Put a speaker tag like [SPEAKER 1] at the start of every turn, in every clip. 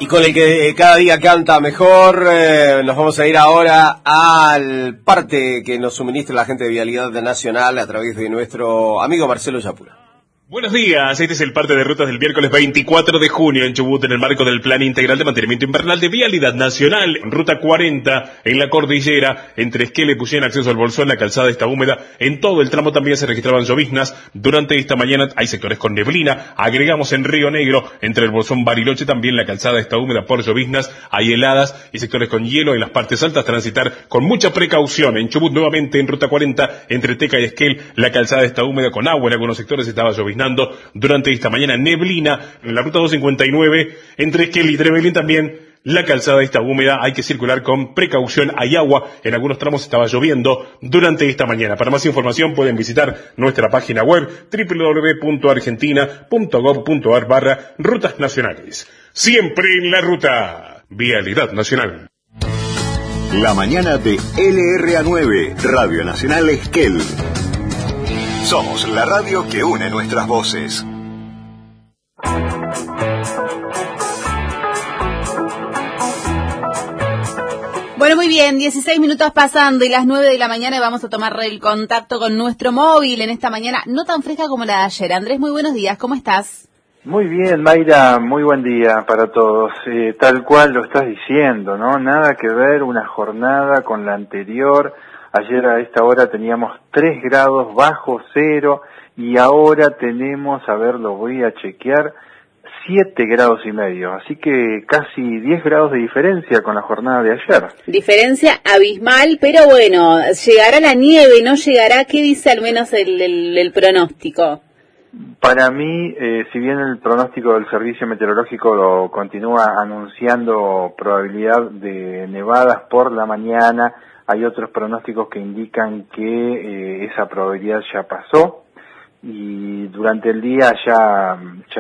[SPEAKER 1] Y con el que cada día canta mejor, nos vamos a ir ahora al parte que nos suministra la gente de Vialidad Nacional a través de nuestro amigo Marcelo Yapura.
[SPEAKER 2] Buenos días, este es el parte de rutas del miércoles 24 de junio en Chubut en el marco del Plan Integral de Mantenimiento Invernal de Vialidad Nacional. Ruta 40 en la cordillera, entre Esquel y Puyén, acceso al Bolsón, la calzada está húmeda. En todo el tramo también se registraban lloviznas. Durante esta mañana hay sectores con neblina. Agregamos en Río Negro, entre el Bolsón Bariloche, también la calzada está húmeda por lloviznas. Hay heladas y sectores con hielo en las partes altas. Transitar con mucha precaución. En Chubut nuevamente en Ruta 40, entre Teca y Esquel, la calzada está húmeda con agua. En algunos sectores estaba lloviznando. Durante esta mañana neblina en la ruta 259 entre Esquel y Trevelin también la calzada está húmeda, hay que circular con precaución, hay agua, en algunos tramos estaba lloviendo durante esta mañana. Para más información pueden visitar nuestra página web www.argentina.gov.ar/rutas nacionales. Siempre en la ruta, Vialidad Nacional.
[SPEAKER 3] La mañana de LRA9, Radio Nacional Esquel. Somos la radio que une nuestras voces.
[SPEAKER 4] Bueno, muy bien, 16 minutos pasando y las 9 de la mañana vamos a tomar el contacto con nuestro móvil en esta mañana, no tan fresca como la de ayer. Andrés, muy buenos días, ¿cómo estás?
[SPEAKER 5] Muy bien, Mayra, muy buen día para todos. Tal cual lo estás diciendo, ¿no? Nada que ver una jornada con la anterior. Ayer a esta hora teníamos 3 grados bajo cero y ahora tenemos, a ver, lo voy a chequear, 7 grados y medio. Así que casi 10 grados de diferencia con la jornada de ayer.
[SPEAKER 4] Diferencia abismal, pero bueno, ¿llegará la nieve? ¿No llegará? ¿Qué dice al menos el pronóstico?
[SPEAKER 5] Para mí, si bien el pronóstico del Servicio Meteorológico lo continúa anunciando probabilidad de nevadas por la mañana, hay otros pronósticos que indican que esa probabilidad ya pasó y durante el día ya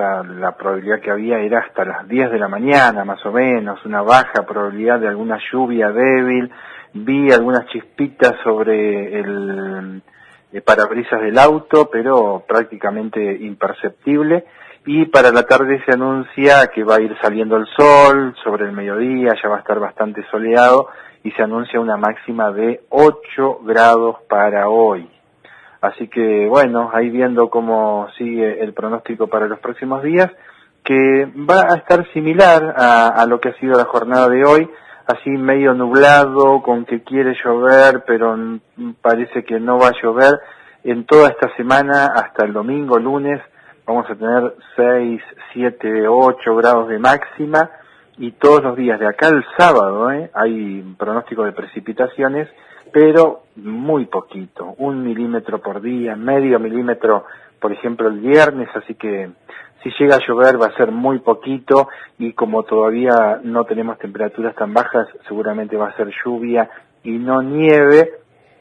[SPEAKER 5] la probabilidad que había era hasta las 10 de la mañana más o menos, una baja probabilidad de alguna lluvia débil. Vi algunas chispitas sobre el parabrisas del auto, pero prácticamente imperceptible. Y para la tarde se anuncia que va a ir saliendo el sol, sobre el mediodía ya va a estar bastante soleado y se anuncia una máxima de 8 grados para hoy. Así que bueno, ahí viendo cómo sigue el pronóstico para los próximos días, que va a estar similar a lo que ha sido la jornada de hoy, así medio nublado, con que quiere llover, pero parece que no va a llover. En toda esta semana, hasta el domingo, lunes, vamos a tener 6, 7, 8 grados de máxima, y todos los días de acá al sábado, hay pronóstico de precipitaciones, pero muy poquito, 1 milímetro por día, medio milímetro, por ejemplo, el viernes, así que si llega a llover va a ser muy poquito, y como todavía no tenemos temperaturas tan bajas, seguramente va a ser lluvia y no nieve.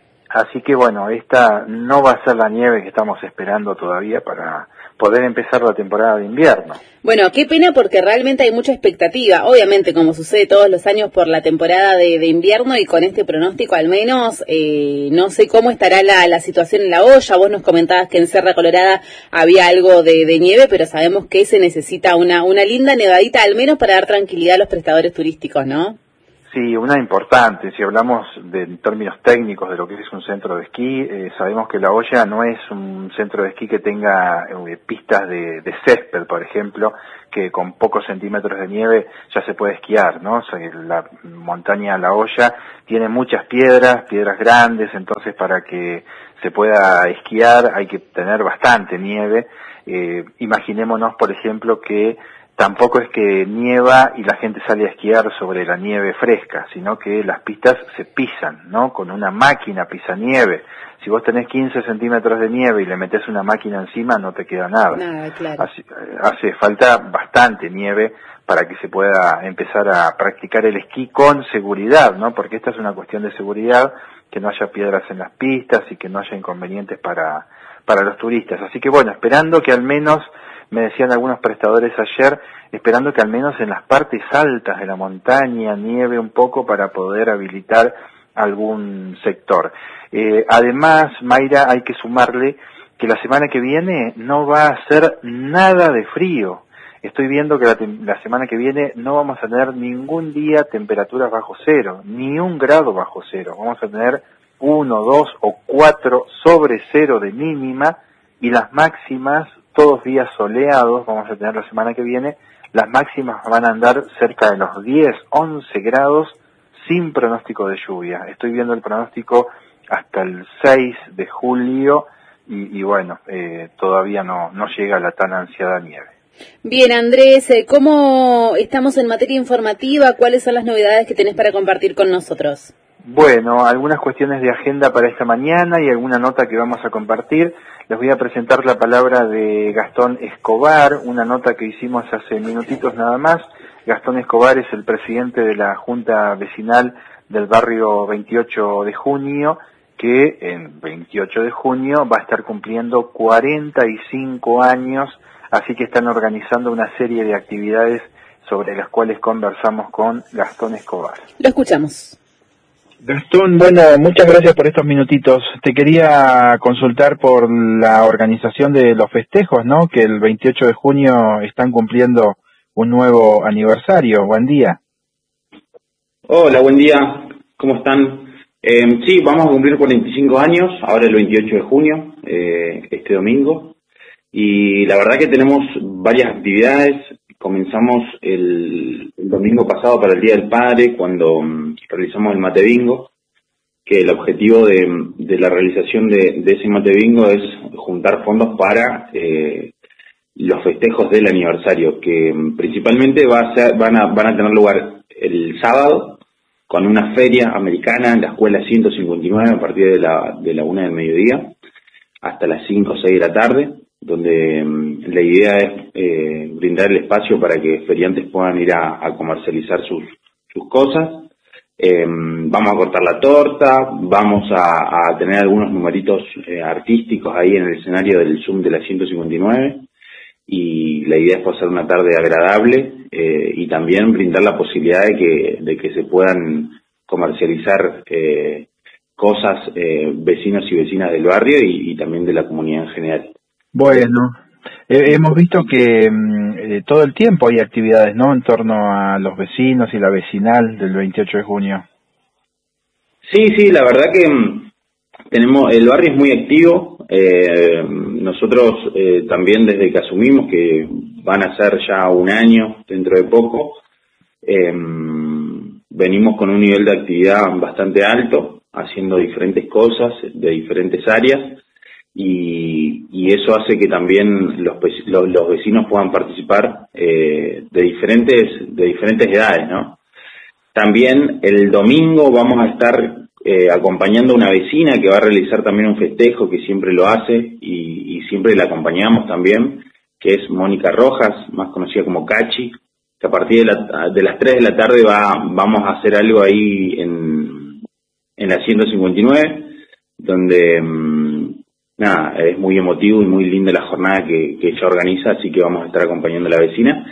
[SPEAKER 5] Así que bueno, esta no va a ser la nieve que estamos esperando todavía para poder empezar la temporada de invierno.
[SPEAKER 4] Bueno, qué pena porque realmente hay mucha expectativa, obviamente como sucede todos los años por la temporada de invierno, y con este pronóstico al menos, no sé cómo estará la situación en la olla. Vos nos comentabas que en Serra Colorada había algo de nieve, pero sabemos que se necesita una linda nevadita al menos para dar tranquilidad a los prestadores turísticos, ¿no?
[SPEAKER 5] Sí, una importante. Si hablamos en términos técnicos de lo que es un centro de esquí, sabemos que La Hoya no es un centro de esquí que tenga pistas de césped, por ejemplo, que con pocos centímetros de nieve ya se puede esquiar, ¿no? O sea, la montaña La Hoya tiene muchas piedras grandes, entonces para que se pueda esquiar hay que tener bastante nieve. Imaginémonos, por ejemplo, que tampoco es que nieva y la gente sale a esquiar sobre la nieve fresca, sino que las pistas se pisan, ¿no? Con una máquina pisanieve. Si vos tenés 15 centímetros de nieve y le metés una máquina encima, no te queda nada.
[SPEAKER 4] Claro.
[SPEAKER 5] Hace falta bastante nieve para que se pueda empezar a practicar el esquí con seguridad, ¿no? Porque esta es una cuestión de seguridad, que no haya piedras en las pistas y que no haya inconvenientes para los turistas. Así que bueno, esperando que al menos, me decían algunos prestadores ayer, esperando que al menos en las partes altas de la montaña nieve un poco para poder habilitar algún sector. Además, Mayra, hay que sumarle que la semana que viene no va a hacer nada de frío. Estoy viendo que la semana que viene no vamos a tener ningún día temperaturas bajo cero, ni 1 grado bajo cero. Vamos a tener 1, 2 o 4 sobre cero de mínima, y las máximas, todos días soleados, vamos a tener la semana que viene, las máximas van a andar cerca de los 10, 11 grados sin pronóstico de lluvia. Estoy viendo el pronóstico hasta el 6 de julio y bueno, todavía no llega la tan ansiada nieve.
[SPEAKER 4] Bien, Andrés, ¿cómo estamos en materia informativa? ¿Cuáles son las novedades que tenés para compartir con nosotros?
[SPEAKER 5] Bueno, algunas cuestiones de agenda para esta mañana y alguna nota que vamos a compartir. Les voy a presentar la palabra de Gastón Escobar, una nota que hicimos hace minutitos nada más. Gastón Escobar es el presidente de la Junta Vecinal del barrio 28 de junio, que en 28 de junio va a estar cumpliendo 45 años, así que están organizando una serie de actividades sobre las cuales conversamos con Gastón Escobar.
[SPEAKER 4] Lo escuchamos.
[SPEAKER 6] Gastón, bueno, muchas gracias por estos minutitos. Te quería consultar por la organización de los festejos, ¿no? Que el 28 de junio están cumpliendo un nuevo aniversario. Buen día.
[SPEAKER 7] Hola, buen día. ¿Cómo están? Sí, vamos a cumplir 45 años, ahora el 28 de junio, este domingo. Y la verdad que tenemos varias actividades. Comenzamos el domingo pasado para el Día del Padre, cuando realizamos el mate bingo, que el objetivo de la realización de ese mate bingo es juntar fondos para los festejos del aniversario, que principalmente van a tener lugar el sábado con una feria americana en la escuela 159 a partir de la 1 del mediodía hasta las 5 o 6 de la tarde, donde la idea es brindar el espacio para que feriantes puedan ir a comercializar sus cosas. Vamos a cortar la torta, vamos a tener algunos numeritos artísticos ahí en el escenario del Zoom de la 159, y la idea es pasar una tarde agradable y también brindar la posibilidad de que se puedan comercializar cosas vecinos y vecinas del barrio y también de la comunidad en general.
[SPEAKER 6] Bueno, hemos visto que todo el tiempo hay actividades, ¿no? En torno a los vecinos y la vecinal del 28 de junio.
[SPEAKER 7] Sí, la verdad que el barrio es muy activo. Nosotros también desde que asumimos, que van a ser ya 1 año dentro de poco, venimos con un nivel de actividad bastante alto, haciendo diferentes cosas de diferentes áreas. Y eso hace que también los vecinos puedan participar de diferentes edades, ¿no? También el domingo vamos a estar acompañando a una vecina que va a realizar también un festejo, que siempre lo hace y siempre la acompañamos también, que es Mónica Rojas, más conocida como Cachi, que a partir de las 3 de la tarde vamos a hacer algo ahí en la 159, donde nada, es muy emotivo y muy linda la jornada que ella organiza, así que vamos a estar acompañando a la vecina.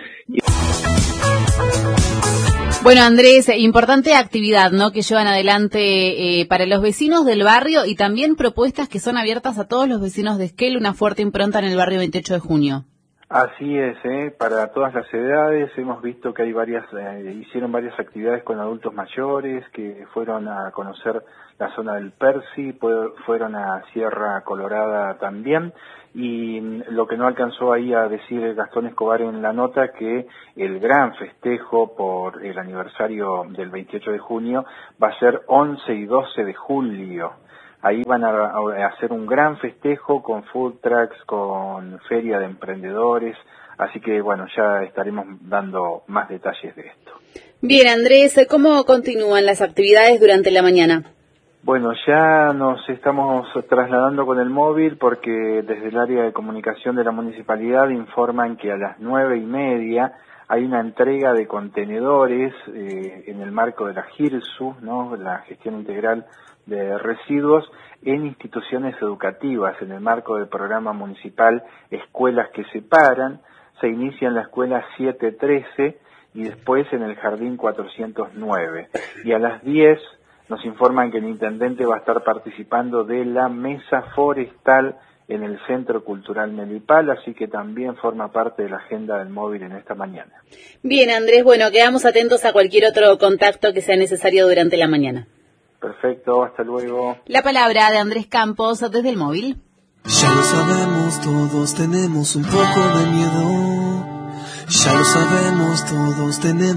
[SPEAKER 4] Bueno, Andrés, importante actividad, ¿no?, que llevan adelante para los vecinos del barrio, y también propuestas que son abiertas a todos los vecinos de Esquel, una fuerte impronta en el barrio 28 de junio.
[SPEAKER 5] Así es, para todas las edades. Hemos visto que hay hicieron varias actividades con adultos mayores que fueron a conocer la zona del Percy, fueron a Sierra Colorada también, y lo que no alcanzó ahí a decir Gastón Escobar en la nota, que el gran festejo por el aniversario del 28 de junio va a ser 11 y 12 de julio. Ahí van a hacer un gran festejo con food trucks, con feria de emprendedores, así que bueno, ya estaremos dando más detalles de esto.
[SPEAKER 4] Bien, Andrés, ¿cómo continúan las actividades durante la mañana?
[SPEAKER 5] Bueno, ya nos estamos trasladando con el móvil, porque desde el área de comunicación de la municipalidad informan que a las 9:30 hay una entrega de contenedores en el marco de la GIRSU, ¿no?, la gestión integral de residuos, en instituciones educativas, en el marco del programa municipal Escuelas que Separan. Se inicia en la escuela 713 y después en el jardín 409. Y a las 10 nos informan que el intendente va a estar participando de la mesa forestal en el Centro Cultural Melipal, así que también forma parte de la agenda del móvil en esta mañana.
[SPEAKER 4] Bien, Andrés, bueno, quedamos atentos a cualquier otro contacto que sea necesario durante la mañana.
[SPEAKER 5] Perfecto, hasta luego.
[SPEAKER 4] La palabra de Andrés Campos desde el móvil.
[SPEAKER 8] Ya lo sabemos, todos tenemos un poco de miedo. Ya lo sabemos, todos tenemos